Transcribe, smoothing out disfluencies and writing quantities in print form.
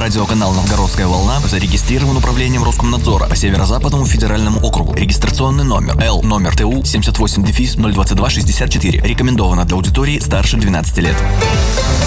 Радиоканал «Новгородская волна» зарегистрирован управлением Роскомнадзора по Северо-Западному федеральному округу. Регистрационный номер Л номер ТУ 78-022-64. Рекомендовано для аудитории старше 12 лет.